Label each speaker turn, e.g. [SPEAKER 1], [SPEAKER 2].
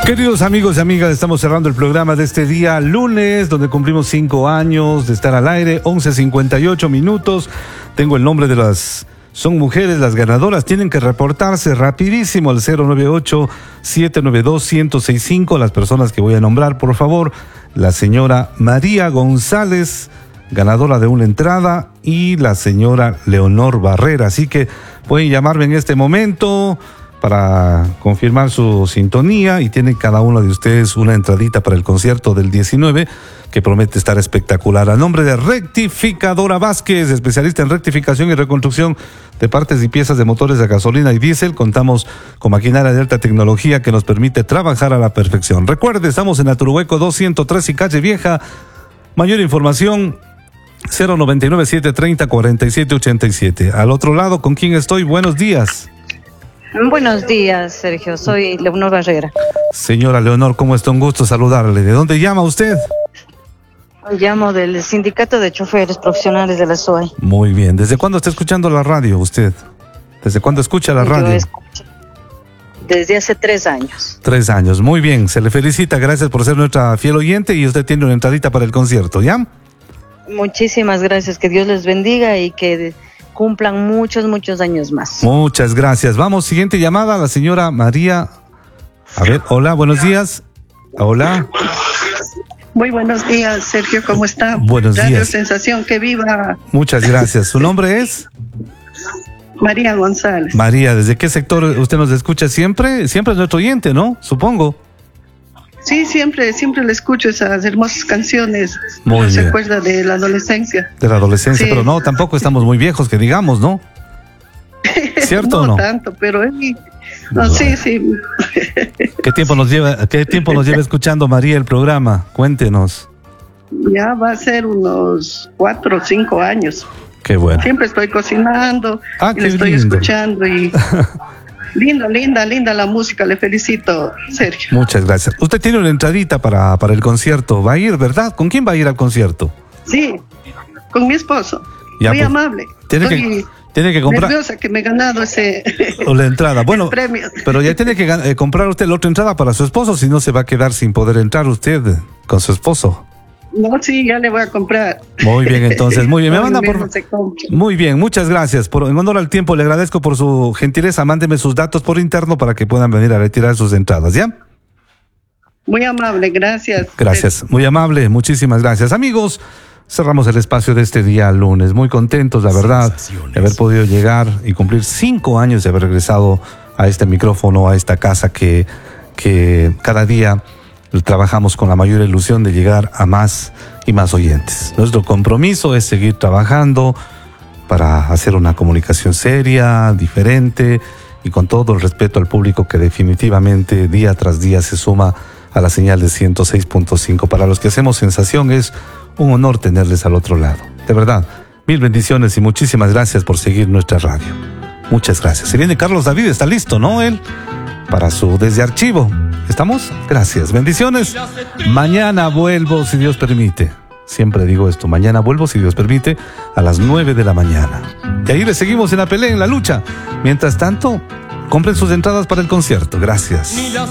[SPEAKER 1] Queridos amigos y amigas, estamos cerrando el programa de este día lunes, donde cumplimos 5 años de estar al aire, 11:58 minutos. Tengo el nombre de las... Son mujeres las ganadoras, tienen que reportarse rapidísimo al 098-792-1065. Las personas que voy a nombrar, por favor: la señora María González, ganadora de una entrada, y la señora Leonor Barrera. Así que pueden llamarme en este momento para confirmar su sintonía, y tienen cada uno de ustedes una entradita para el concierto del 19, que promete estar espectacular. A nombre de Rectificadora Vázquez, especialista en rectificación y reconstrucción de partes y piezas de motores de gasolina y diésel, contamos con maquinaria de alta tecnología que nos permite trabajar a la perfección. Recuerde, estamos en Aturuhueco 203 y Calle Vieja. Mayor información 099-730-4787. Al otro lado, ¿con quién estoy? Buenos días.
[SPEAKER 2] Buenos días, Sergio. Soy Leonor Barrera.
[SPEAKER 1] Señora Leonor, ¿cómo está? Un gusto saludarle. ¿De dónde llama usted?
[SPEAKER 2] Llamo del Sindicato de Choferes Profesionales de la SOAI.
[SPEAKER 1] Muy bien. ¿Desde cuándo está escuchando la radio usted? ¿Desde cuándo escucha la radio?
[SPEAKER 2] Yo escucho desde hace 3 años.
[SPEAKER 1] 3 años. Muy bien. Se le felicita. Gracias por ser nuestra fiel oyente, y usted tiene una entradita para el concierto, ¿ya?
[SPEAKER 2] Muchísimas gracias. Que Dios les bendiga y que cumplan muchos años más.
[SPEAKER 1] Muchas gracias. Vamos, siguiente llamada, la señora María. A ver, hola, buenos días. Hola.
[SPEAKER 3] Muy buenos días, Sergio, ¿cómo está?
[SPEAKER 1] Buenos
[SPEAKER 3] Radio
[SPEAKER 1] días.
[SPEAKER 3] Sensación, que viva.
[SPEAKER 1] Muchas gracias. ¿Su nombre es?
[SPEAKER 3] María González.
[SPEAKER 1] María, ¿desde qué sector usted nos escucha siempre? Siempre es nuestro oyente, ¿no? Supongo.
[SPEAKER 3] Sí, siempre le escucho esas hermosas canciones.
[SPEAKER 1] Muy
[SPEAKER 3] Se
[SPEAKER 1] bien.
[SPEAKER 3] acuerda de la adolescencia.
[SPEAKER 1] De la adolescencia,
[SPEAKER 3] Sí.
[SPEAKER 1] pero no, tampoco estamos muy viejos, que digamos, ¿no? ¿Cierto o no?
[SPEAKER 3] No tanto, pero no, sí.
[SPEAKER 1] ¿Qué tiempo nos lleva escuchando, María, el programa? Cuéntenos.
[SPEAKER 3] Ya va a ser unos 4 o 5 años.
[SPEAKER 1] Qué bueno.
[SPEAKER 3] Siempre estoy cocinando y
[SPEAKER 1] Qué
[SPEAKER 3] le estoy
[SPEAKER 1] lindo.
[SPEAKER 3] escuchando y linda la música. Le felicito, Sergio.
[SPEAKER 1] Muchas gracias. Usted tiene una entradita para el concierto. ¿Va a ir, verdad? ¿Con quién va a ir al concierto?
[SPEAKER 3] Sí, con mi esposo.
[SPEAKER 1] Ya,
[SPEAKER 3] Muy
[SPEAKER 1] pues,
[SPEAKER 3] amable.
[SPEAKER 1] Tiene que comprar
[SPEAKER 3] nerviosa que me he ganado ese
[SPEAKER 1] la entrada. Bueno,
[SPEAKER 3] premio.
[SPEAKER 1] pero ya tiene que comprar usted la otra entrada para su esposo, si no se va a quedar sin poder entrar usted con su esposo.
[SPEAKER 3] No, sí, ya le voy a comprar.
[SPEAKER 1] Muy bien, entonces, muy bien. Me manda por...
[SPEAKER 3] Se compra.
[SPEAKER 1] Muy bien, muchas gracias. En honor al tiempo, le agradezco por su gentileza. Mándeme sus datos por interno para que puedan venir a retirar sus entradas, ¿ya?
[SPEAKER 3] Muy amable, gracias.
[SPEAKER 1] Gracias, muy amable, muchísimas gracias. Amigos, cerramos el espacio de este día lunes. Muy contentos, la verdad, de haber podido llegar y cumplir 5 años de haber regresado a este micrófono, a esta casa que cada día trabajamos con la mayor ilusión de llegar a más y más oyentes. Nuestro compromiso es seguir trabajando para hacer una comunicación seria, diferente y con todo el respeto al público que definitivamente día tras día se suma a la señal de 106.5. Para los que hacemos sensación, es un honor tenerles al otro lado. De verdad, mil bendiciones y muchísimas gracias por seguir nuestra radio. Muchas gracias. Se viene Carlos David, está listo, ¿no? Él, para su Desde Archivo. ¿Estamos? Gracias. Bendiciones. Mañana vuelvo, si Dios permite. Siempre digo esto, mañana vuelvo, si Dios permite, a las 9 de la mañana. Y ahí le seguimos en la pelea, en la lucha. Mientras tanto, compren sus entradas para el concierto. Gracias.